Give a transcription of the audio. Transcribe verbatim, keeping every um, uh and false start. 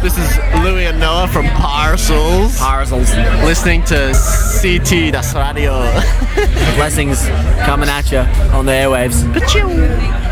this is Louis and Noah from Parcels. Parcels. Listening to C T, das Radio. Blessings coming at you on the airwaves. Ka-choo.